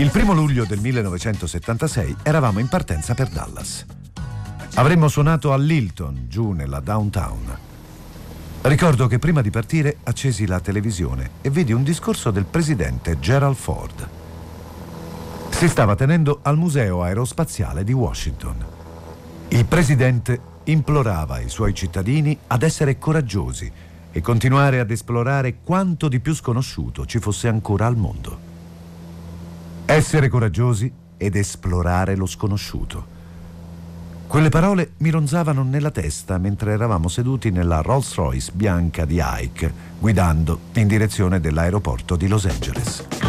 Il 1° luglio del 1976 eravamo in partenza per Dallas. Avremmo suonato all'Hilton, giù nella downtown. Ricordo che prima di partire accesi la televisione e vidi un discorso del presidente Gerald Ford. Si stava tenendo al Museo Aerospaziale di Washington. Il presidente implorava i suoi cittadini ad essere coraggiosi e continuare ad esplorare quanto di più sconosciuto ci fosse ancora al mondo. Essere coraggiosi ed esplorare lo sconosciuto. Quelle parole mi ronzavano nella testa mentre eravamo seduti nella Rolls Royce bianca di Ike, guidando in direzione dell'aeroporto di Los Angeles.